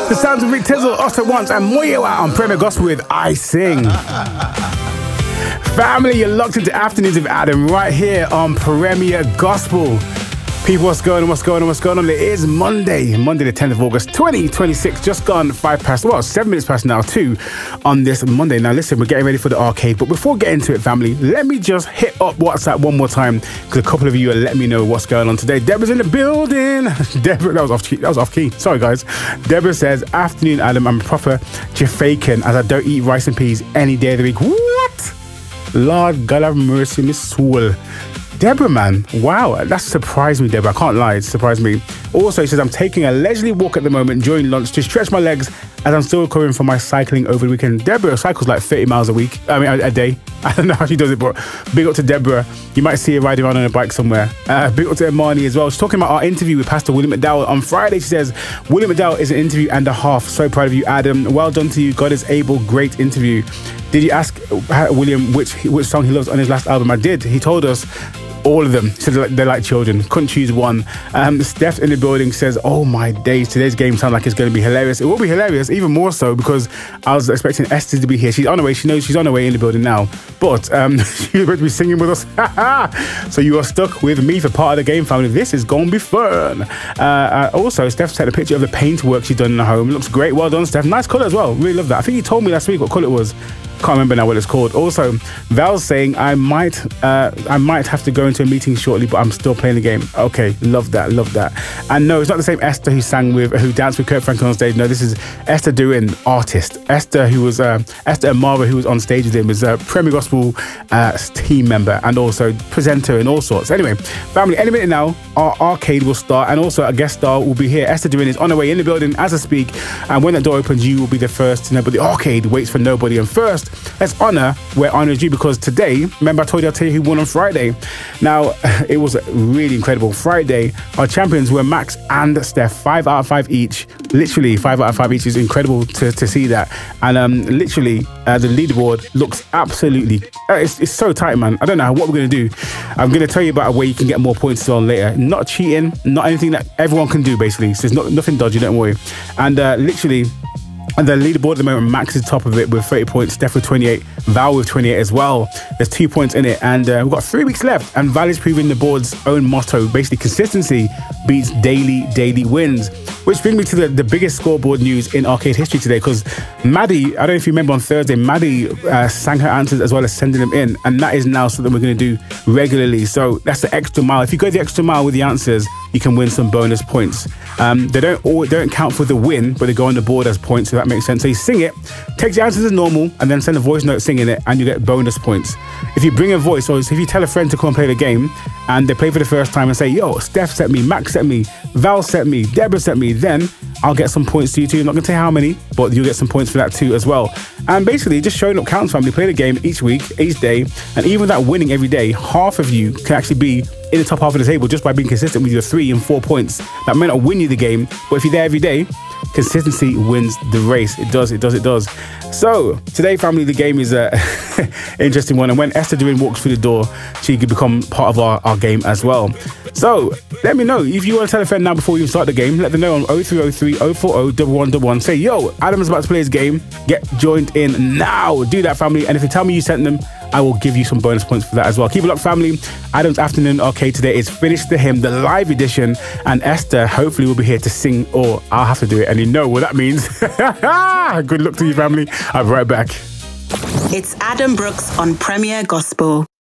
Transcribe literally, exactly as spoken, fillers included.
The sounds of Rick Tizzle, Us At Once, and Moyewa on Premier Gospel with I Sing. Family, you're locked into Afternoons with Adam right here on Premier Gospel. People, what's going on, what's going on, what's going on? It is Monday, Monday the tenth of August, twenty twenty-six, just gone five past, well, seven minutes past now, two on this Monday. Now listen, we're getting ready for the arcade, but before getting to it, family, let me just hit up WhatsApp one more time, because a couple of you are letting me know what's going on today. Deborah's in the building. Deborah, that was off key, that was off key, sorry guys. Deborah says, afternoon Adam, I'm a proper Jafaican as I don't eat rice and peas any day of the week. What? Lord God have mercy, Miss Soul. Deborah, man, wow, that surprised me, Deborah. I can't lie, it surprised me. Also, he says, I'm taking a leisurely walk at the moment during lunch to stretch my legs as I'm still recovering from my cycling over the weekend. Deborah cycles like thirty miles a week, I mean, a, a day. I don't know how she does it, but big up to Deborah. You might see her riding around on a bike somewhere. Uh, big up to Imani as well. She's talking about our interview with Pastor William McDowell on Friday. She says, William McDowell is an interview and a half. So proud of you, Adam. Well done to you. God is able. Great interview. Did you ask William which which song he loves on his last album? I did. He told us all of them. He said they're like, they're like children. Couldn't choose one. Um, Steph in the building says, oh my days, today's game sounds like it's going to be hilarious. It will be hilarious, even more so because I was expecting Esther to be here. She's on her way. She knows she's on her way in the building now. But um, she's about to be singing with us. So you are stuck with me for part of the game, family. This is going to be fun. Uh, uh, also, Steph sent a picture of the paintwork she's done in her home. It looks great. Well done, Steph. Nice colour as well. Really love that. I think you told me last week what colour it was. Can't remember now what it's called. Also, Val's saying I might uh, I might have to go into a meeting shortly, but I'm still playing the game. Okay, love that, love that. And no, it's not the same Esther who sang with, who danced with Kurt Franklin on stage. No, this is Esther Durin, artist. Esther, who was uh, Esther Amara, who was on stage with him, is a Premier Gospel uh, team member and also presenter and all sorts. Anyway, family, any minute now, our arcade will start, and also a guest star will be here. Esther Durin is on her way in the building as I speak, and when that door opens, you will be the first to know. But the arcade waits for nobody. And first, let's honour where honour is due, because today, remember I told you I'll tell you who won on Friday. Now, it was really incredible. Friday, our champions were Max and Steph, five out of five each. Literally, five out of five each is incredible to, to see that. And um, literally, uh, the leaderboard looks absolutely, uh, it's, it's so tight, man. I don't know what we're going to do. I'm going to tell you about a way you can get more points on later. Not cheating, not anything that everyone can do, basically. So it's not, nothing dodgy, don't worry. And uh, literally, and the leaderboard at the moment, Max is top of it with thirty points, Steph with twenty-eight, Val with twenty-eight as well. There's two points in it, and uh, we've got three weeks left, and Val is proving the board's own motto. Basically, consistency beats daily, daily wins. Which brings me to the, the biggest scoreboard news in arcade history today, because Maddie, I don't know if you remember on Thursday, Maddie uh, sang her answers as well as sending them in, and that is now something we're going to do regularly. So that's the extra mile. If you go the extra mile with the answers, you can win some bonus points. Um, they don't all, they don't count for the win, but they go on the board as points, so that makes sense. So you sing it, take the answers as normal, and then send a voice note singing it, and you get bonus points. If you bring a voice, or if you tell a friend to come and play the game, and they play for the first time and say, yo, Steph sent me, Max sent me, Val sent me, Deborah sent me, then I'll get some points to you too. I'm not going to say how many, but you'll get some points for that too as well. And basically, just showing up counts, family. Play the game each week, each day, and even without winning every day, half of you can actually be in the top half of the table just by being consistent with your three and four points. That may not win you the game, but if you're there every day, consistency wins the race. It does, it does, it does. So today, family, the game is an interesting one. And when Esther Durin walks through the door, she could become part of our, our game as well. So let me know if you want to tell a friend now before you start the game. Let them know on oh three oh three, oh four oh, one one one one. Say, yo, Adam's about to play his game. Get joined in now. Do that, family. And if you tell me you sent them, I will give you some bonus points for that as well. Keep it locked, family. Adam's Afternoon Arcade today is Finish the Hymn, the live edition. And Esther hopefully will be here to sing, or I'll have to do it. And you know what that means. Good luck to you, family. I'll be right back. It's Adam Brooks on Premier Gospel.